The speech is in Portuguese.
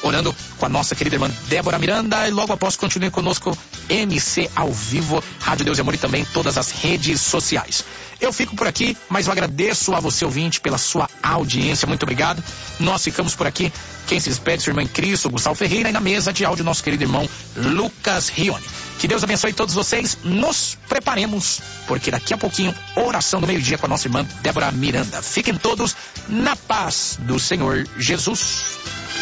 orando com a nossa querida irmã Débora Miranda. E logo após, continue conosco, MC ao vivo, Rádio Deus e Amor, e também todas as redes sociais. Eu fico por aqui, mas eu agradeço a você, ouvinte, pela sua audiência. Muito obrigado. Nós ficamos por aqui. Quem se despede, sua irmã Cristo, Gustavo Ferreira, e na mesa de áudio, nosso querido irmão Lucas Rione. Que Deus abençoe todos vocês. Nos preparemos, porque daqui a pouquinho, oração do meio-dia com a nossa irmã Débora Miranda. Fiquem todos na paz do Senhor Jesus.